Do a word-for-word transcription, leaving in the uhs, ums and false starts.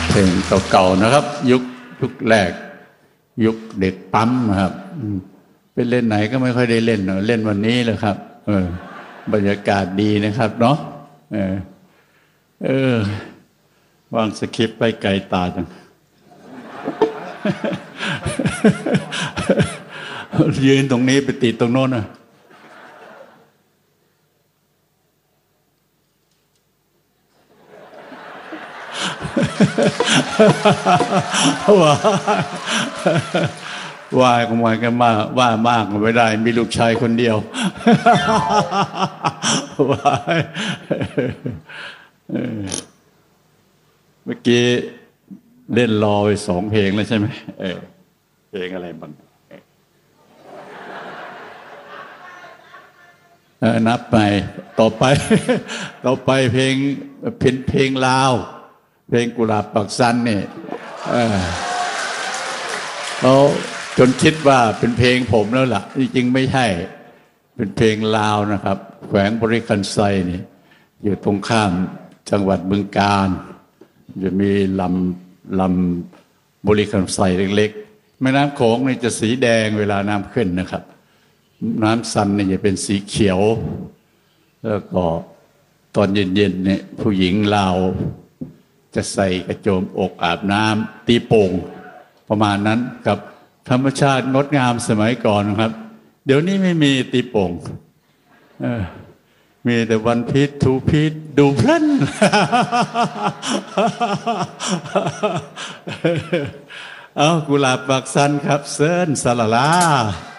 เพลงเก่าๆนะครับยุคยุคแรกยุคเด็กปั๊มครับไปเล่นไหนก็ไม่ค่อยได้เล่นเล่นวันนี้เลยครับเออบรรยากาศดีนะครับเนาะเออเออวางสคริปต์ไปไกลตาจัง ยืนตรงนี้ไปติดตรงโน้นนะว่าว่าก็มากันมาว่ามากไม่ได้มีลูกชายคนเดียวว่าเมื่อกี้เล่นรอไปสองเพลงแล้วใช่ไหมเออเพลงอะไรบ้างนับไปต่อไปต่อไปเพลงเป็นเพลงลาวเพลงกุหลาบปักสันนี่เขาจนคิดว่าเป็นเพลงผมแล้วล่ะจริงๆไม่ใช่เป็นเพลงลาวนะครับแขวงบริคันไซนี่อยู่ตรงข้ามจังหวัดบึงกาฬจะมีลำลำบริคันไซเล็กๆแม่น้ำโขงนี่จะสีแดงเวลาน้ำขึ้นนะครับน้ำซันนี่จะเป็นสีเขียวแล้วก็ตอนเย็นๆเนี่ยผู้หญิงลาวจะใส่กระโจมอกอาบน้ำตีโป่งประมาณนั้นครับธรรมชาติงดงามสมัยก่อนครับเดี๋ยวนี้ไม่มีตีโป่งมีแต่วันพีชทูพีชดูเพลินเอากุหลาบปักสันครับเซิร์นสลาลา